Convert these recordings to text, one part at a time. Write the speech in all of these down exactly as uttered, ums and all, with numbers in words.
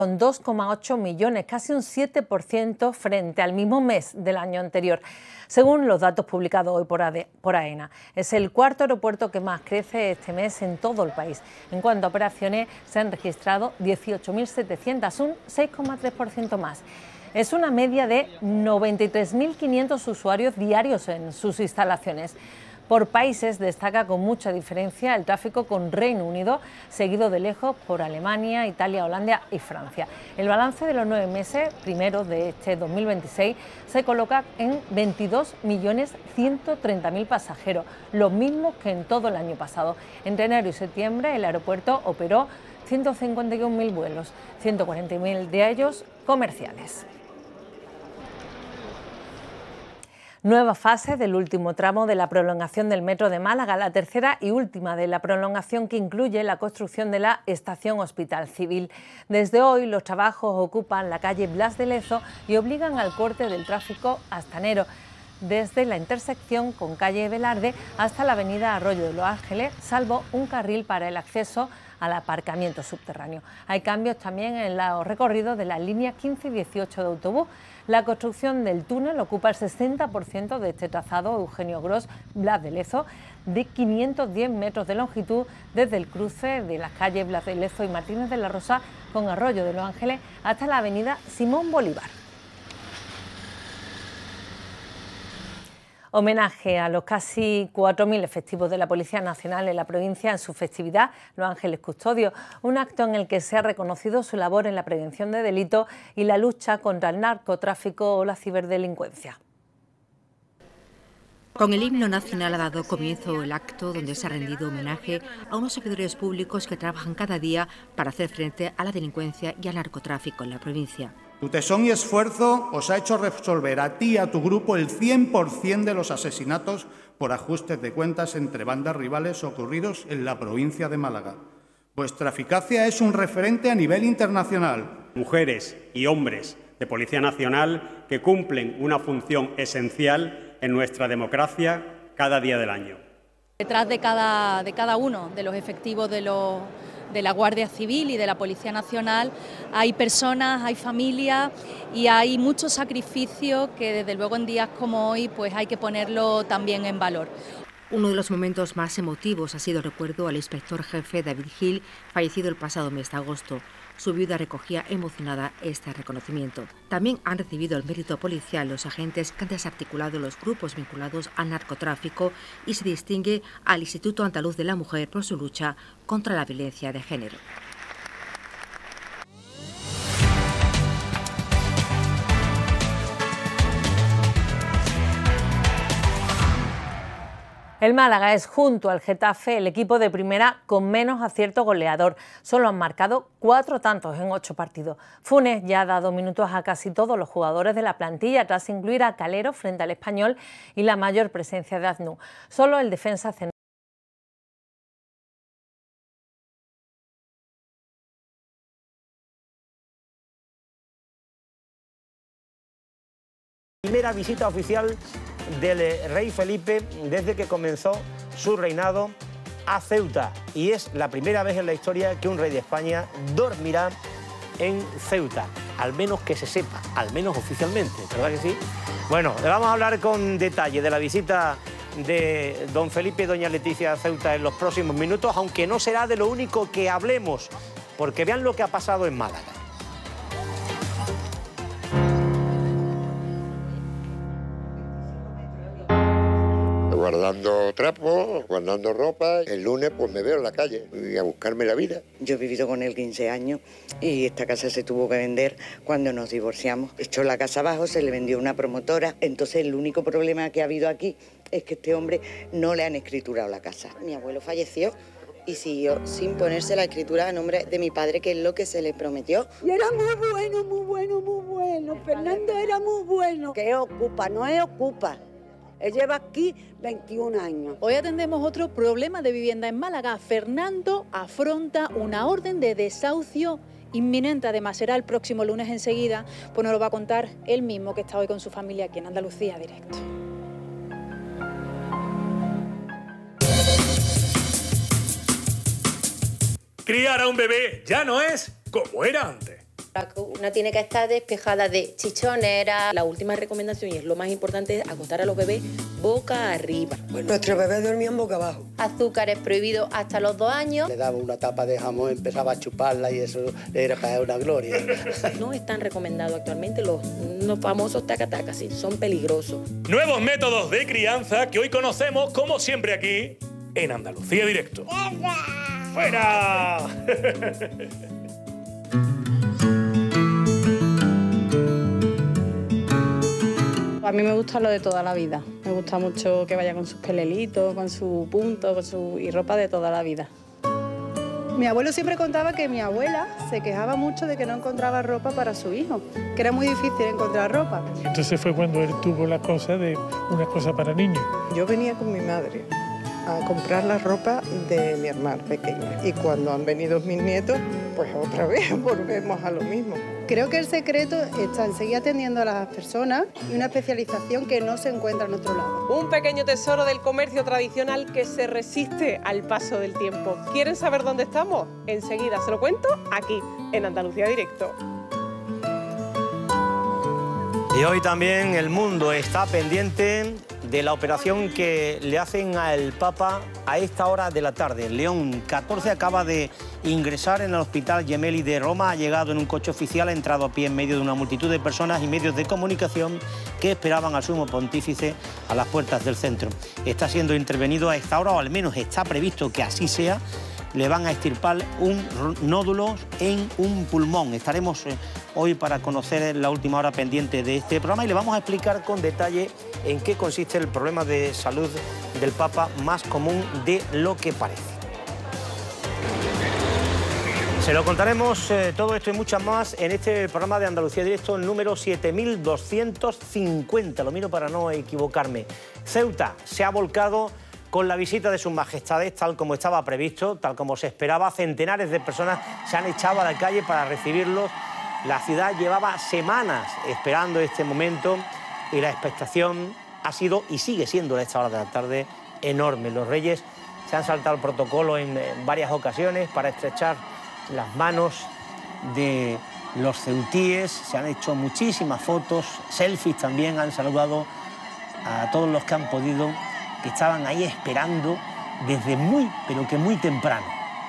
con dos coma ocho millones, casi un siete por ciento frente al mismo mes del año anterior. Según los datos publicados hoy por, ADE, por AENA, es el cuarto aeropuerto que más crece este mes en todo el país. En cuanto a operaciones, se han registrado dieciocho mil setecientas, un seis coma tres por ciento más. Es una media de noventa y tres mil quinientos usuarios diarios en sus instalaciones. Por países destaca con mucha diferencia el tráfico con Reino Unido, seguido de lejos por Alemania, Italia, Holanda y Francia. El balance de los nueve meses primeros de este dos mil veintiséis se coloca en veintidós millones ciento treinta mil pasajeros, los mismos que en todo el año pasado. Entre enero y septiembre el aeropuerto operó ciento cincuenta y un mil vuelos, ciento cuarenta mil de ellos comerciales. Nueva fase del último tramo de la prolongación del metro de Málaga, la tercera y última de la prolongación que incluye la construcción de la estación Hospital Civil. Desde hoy los trabajos ocupan la calle Blas de Lezo y obligan al corte del tráfico hasta enero, desde la intersección con calle Velarde hasta la avenida Arroyo de los Ángeles, salvo un carril para el acceso al aparcamiento subterráneo. Hay cambios también en los recorridos de las líneas quince y dieciocho de autobús. La construcción del túnel ocupa el sesenta por ciento de este trazado Eugenio Gros Blas de Lezo, de quinientos diez metros de longitud, desde el cruce de las calles Blas de Lezo y Martínez de la Rosa con Arroyo de los Ángeles hasta la avenida Simón Bolívar. Homenaje a los casi cuatro mil efectivos de la Policía Nacional en la provincia en su festividad Los Ángeles Custodios, un acto en el que se ha reconocido su labor en la prevención de delitos y la lucha contra el narcotráfico o la ciberdelincuencia. Con el himno nacional ha dado comienzo el acto donde se ha rendido homenaje a unos servidores públicos que trabajan cada día para hacer frente a la delincuencia y al narcotráfico en la provincia. Tu tesón y esfuerzo os ha hecho resolver a ti y a tu grupo el cien por cien de los asesinatos por ajustes de cuentas entre bandas rivales ocurridos en la provincia de Málaga. Vuestra eficacia es un referente a nivel internacional. Mujeres y hombres de Policía Nacional que cumplen una función esencial en nuestra democracia cada día del año. Detrás de cada, de cada uno de los efectivos de los de la Guardia Civil y de la Policía Nacional hay personas, hay familias y hay mucho sacrificio que desde luego en días como hoy pues hay que ponerlo también en valor. Uno de los momentos más emotivos ha sido el recuerdo al inspector jefe David Gil, fallecido el pasado mes de agosto. Su viuda recogía emocionada este reconocimiento. También han recibido el mérito policial los agentes que han desarticulado los grupos vinculados al narcotráfico y se distingue al Instituto Andaluz de la Mujer por su lucha contra la violencia de género. El Málaga es, junto al Getafe, el equipo de primera con menos acierto goleador. Solo han marcado cuatro tantos en ocho partidos. Funes ya ha dado minutos a casi todos los jugadores de la plantilla, tras incluir a Calero frente al Español y la mayor presencia de Aznou. Solo el defensa central. Primera visita oficial del rey Felipe desde que comenzó su reinado a Ceuta, y es la primera vez en la historia que un rey de España dormirá en Ceuta, al menos que se sepa, al menos oficialmente, ¿verdad que sí? Bueno, le vamos a hablar con detalle de la visita de don Felipe y doña Leticia a Ceuta en los próximos minutos, aunque no será de lo único que hablemos, porque vean lo que ha pasado en Málaga. Guardando trapos, guardando ropa. El lunes pues me veo en la calle y a buscarme la vida. Yo he vivido con él quince años y esta casa se tuvo que vender cuando nos divorciamos. Echó la casa abajo, se le vendió una promotora. Entonces el único problema que ha habido aquí es que este hombre no le han escriturado la casa. Mi abuelo falleció y siguió sin ponerse la escritura a nombre de mi padre, que es lo que se le prometió. Y era muy bueno, muy bueno, muy bueno. Fernando era muy bueno. ¿Qué ocupa? No es ocupa. Él lleva aquí veintiún años. Hoy atendemos otro problema de vivienda en Málaga. Fernando afronta una orden de desahucio inminente. Además, será el próximo lunes enseguida. Pues nos lo va a contar él mismo, que está hoy con su familia aquí en Andalucía Directo. Criar a un bebé ya no es como era antes. La cuna tiene que estar despejada de chichoneras. La última recomendación, y es lo más importante, es acostar a los bebés boca arriba. Pues nuestros bebés dormían boca abajo. Azúcares prohibidos hasta los dos años. Le daba una tapa de jamón, empezaba a chuparla y eso era para una gloria. No están recomendados actualmente los, los famosos tacatacas, sí, son peligrosos. Nuevos métodos de crianza que hoy conocemos, como siempre aquí, en Andalucía Directo. ¡Fuera! A mí me gusta lo de toda la vida. Me gusta mucho que vaya con sus pelelitos, con su punto, con su y ropa de toda la vida. Mi abuelo siempre contaba que mi abuela se quejaba mucho de que no encontraba ropa para su hijo, que era muy difícil encontrar ropa. Entonces fue cuando él tuvo la cosa de una cosa para niños. Yo venía con mi madre a comprar la ropa de mi hermana pequeña y cuando han venido mis nietos, pues otra vez volvemos a lo mismo. Creo que el secreto está en seguir atendiendo a las personas y una especialización que no se encuentra en otro lado. Un pequeño tesoro del comercio tradicional que se resiste al paso del tiempo. ¿Quieren saber dónde estamos? Enseguida se lo cuento aquí, en Andalucía Directo. Y hoy también el mundo está pendiente de la operación que le hacen al Papa a esta hora de la tarde. León catorce acaba de ingresar en el Hospital Gemelli de Roma. Ha llegado en un coche oficial, ha entrado a pie en medio de una multitud de personas y medios de comunicación que esperaban al sumo pontífice a las puertas del centro. Está siendo intervenido a esta hora, o al menos está previsto que así sea. Le van a extirpar un nódulo en un pulmón. Estaremos eh, hoy para conocer la última hora pendiente de este programa y le vamos a explicar con detalle en qué consiste el problema de salud del Papa más común de lo que parece. Se lo contaremos eh, todo esto y muchas más en este programa de Andalucía Directo, el número siete mil doscientos cincuenta. Lo miro para no equivocarme. Ceuta se ha volcado con la visita de sus majestades, tal como estaba previsto, tal como se esperaba. Centenares de personas se han echado a la calle para recibirlos. La ciudad llevaba semanas esperando este momento y la expectación ha sido y sigue siendo a esta hora de la tarde enorme. Los reyes se han saltado el protocolo en varias ocasiones para estrechar las manos de los ceutíes. Se han hecho muchísimas fotos, selfies también, han saludado a todos los que han podido, que estaban ahí esperando desde muy, pero que muy temprano.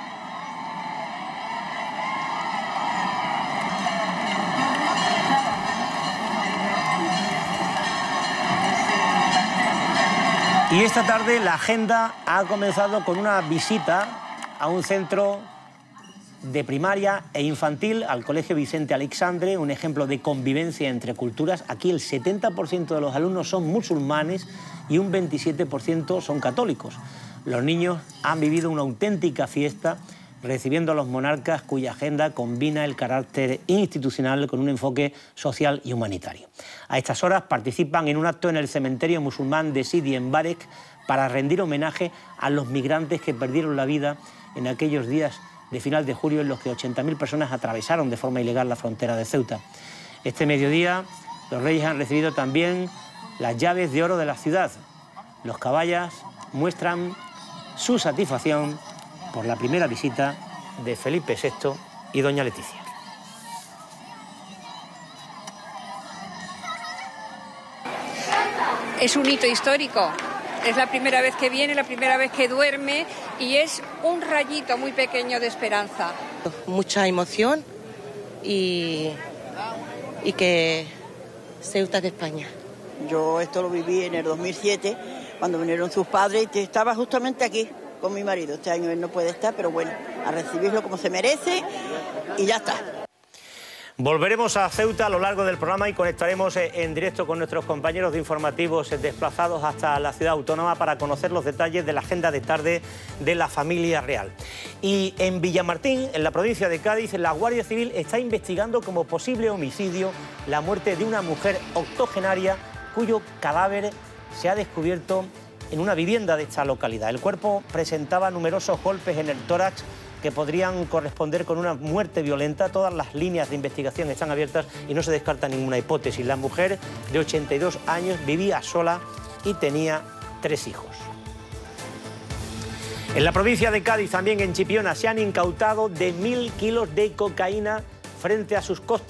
Y esta tarde la agenda ha comenzado con una visita a un centro de primaria e infantil, al Colegio Vicente Aleixandre, un ejemplo de convivencia entre culturas. Aquí el setenta por ciento de los alumnos son musulmanes y un veintisiete por ciento son católicos. Los niños han vivido una auténtica fiesta recibiendo a los monarcas cuya agenda combina el carácter institucional con un enfoque social y humanitario. A estas horas participan en un acto en el cementerio musulmán de Sidi en Barek para rendir homenaje a los migrantes que perdieron la vida en aquellos días de final de julio en los que ochenta mil personas atravesaron de forma ilegal la frontera de Ceuta. Este mediodía los reyes han recibido también las llaves de oro de la ciudad. Los caballas muestran su satisfacción por la primera visita de Felipe sexto y doña Leticia. Es un hito histórico. Es la primera vez que viene, la primera vez que duerme y es un rayito muy pequeño de esperanza. Mucha emoción y, y que Ceuta es de España. Yo esto lo viví en el dos mil siete, cuando vinieron sus padres, y estaba justamente aquí con mi marido. Este año él no puede estar, pero bueno, a recibirlo como se merece y ya está. Volveremos a Ceuta a lo largo del programa y conectaremos en directo con nuestros compañeros de informativos desplazados hasta la ciudad autónoma para conocer los detalles de la agenda de tarde de la familia real. Y en Villamartín, en la provincia de Cádiz, la Guardia Civil está investigando como posible homicidio la muerte de una mujer octogenaria cuyo cadáver se ha descubierto en una vivienda de esta localidad. El cuerpo presentaba numerosos golpes en el tórax que podrían corresponder con una muerte violenta. Todas las líneas de investigación están abiertas y no se descarta ninguna hipótesis. La mujer de ochenta y dos años vivía sola y tenía tres hijos. En la provincia de Cádiz, también en Chipiona, se han incautado de mil kilos de cocaína, frente a sus costes.